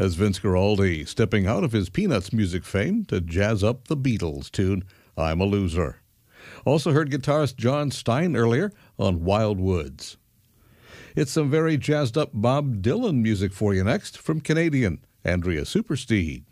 As Vince Guaraldi stepping out of his Peanuts music fame to jazz up the Beatles tune, I'm a Loser. Also heard guitarist John Stein earlier on Wild Woods. It's some very jazzed up Bob Dylan music for you next from Canadian Andrea Supersteed.